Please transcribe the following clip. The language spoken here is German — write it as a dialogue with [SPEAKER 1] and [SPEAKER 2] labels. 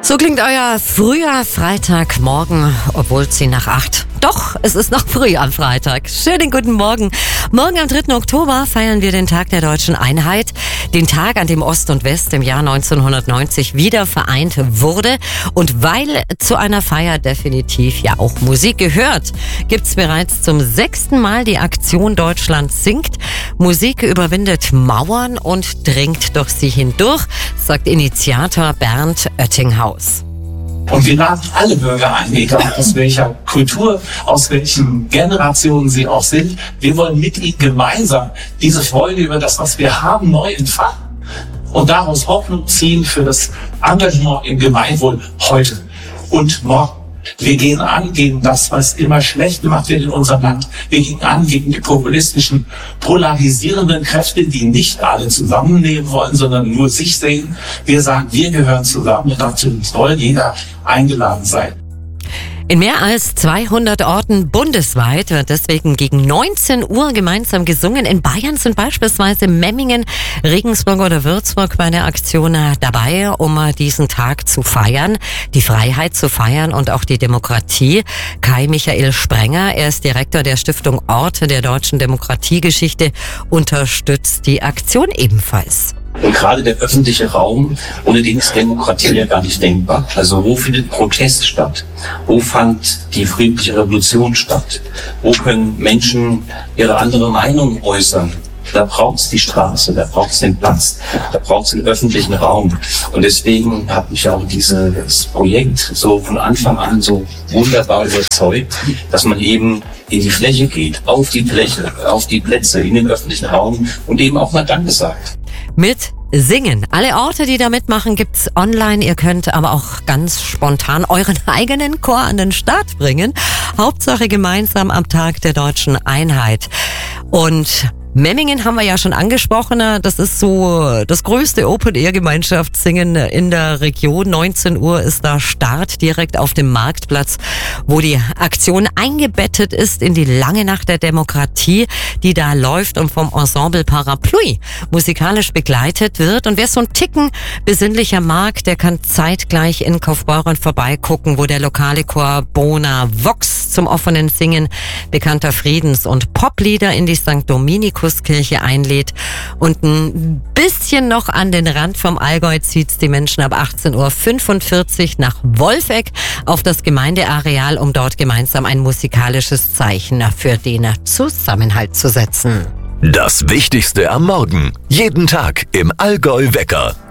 [SPEAKER 1] So klingt euer früher Freitagmorgen, obwohl es nach 8. Doch, es ist noch früh am Freitag. Schönen guten Morgen. Morgen am 3. Oktober feiern wir den Tag der deutschen Einheit. Den Tag, an dem Ost und West im Jahr 1990 wieder vereint wurde. Und weil zu einer Feier definitiv ja auch Musik gehört, gibt's bereits zum 6. Mal die Aktion Deutschland singt. Musik überwindet Mauern und dringt durch sie hindurch, sagt Initiator Bernd Oettinghaus.
[SPEAKER 2] Und wir laden alle Bürger ein, egal aus welcher Kultur, aus welchen Generationen sie auch sind. Wir wollen mit ihnen gemeinsam diese Freude über das, was wir haben, neu entfachen und daraus Hoffnung ziehen für das Engagement im Gemeinwohl heute und morgen. Wir gehen an gegen das, was immer schlecht gemacht wird in unserem Land. Wir gehen an gegen die populistischen, polarisierenden Kräfte, die nicht alle zusammennehmen wollen, sondern nur sich sehen. Wir sagen, wir gehören zusammen und dazu soll jeder eingeladen sein.
[SPEAKER 1] In mehr als 200 Orten bundesweit wird deswegen gegen 19 Uhr gemeinsam gesungen. In Bayern sind beispielsweise Memmingen, Regensburg oder Würzburg bei der Aktion dabei, um diesen Tag zu feiern, die Freiheit zu feiern und auch die Demokratie. Kai Michael Sprenger, er ist Direktor der Stiftung Orte der deutschen Demokratiegeschichte, unterstützt die Aktion ebenfalls.
[SPEAKER 3] Und gerade der öffentliche Raum, ohne den ist Demokratie ja gar nicht denkbar. Also wo findet Protest statt? Wo fand die friedliche Revolution statt? Wo können Menschen ihre andere Meinung äußern? Da braucht's die Straße, da braucht's den Platz, da braucht's den öffentlichen Raum. Und deswegen hat mich auch dieses Projekt so von Anfang an so wunderbar überzeugt, dass man eben in die Fläche geht, auf die Fläche, auf die Plätze, in den öffentlichen Raum und eben auch mal Danke sagt.
[SPEAKER 1] Mit Singen. Alle Orte, die da mitmachen, gibt's online. Ihr könnt aber auch ganz spontan euren eigenen Chor an den Start bringen. Hauptsache gemeinsam am Tag der deutschen Einheit. Und Memmingen haben wir ja schon angesprochen. Das ist so das größte Open-Air-Gemeinschaftssingen in der Region. 19 Uhr ist da Start direkt auf dem Marktplatz, wo die Aktion eingebettet ist in die lange Nacht der Demokratie, die da läuft und vom Ensemble Parapluie musikalisch begleitet wird. Und wer so einen Ticken besinnlicher mag, der kann zeitgleich in Kaufbeuren vorbeigucken, wo der lokale Chor Bona Vox zum offenen Singen bekannter Friedens- und Poplieder in die St. Dominikus-Kirche einlädt. Und ein bisschen noch an den Rand vom Allgäu zieht's die Menschen ab 18.45 Uhr nach Wolfegg auf das Gemeindeareal, um dort gemeinsam ein musikalisches Zeichen für den Zusammenhalt zu setzen.
[SPEAKER 4] Das Wichtigste am Morgen. Jeden Tag im Allgäu Wecker.